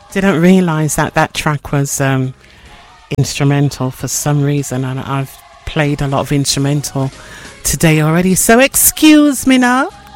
Didn't realise that track was instrumental for some reason, and I've played a lot of instrumental today already, so excuse me now.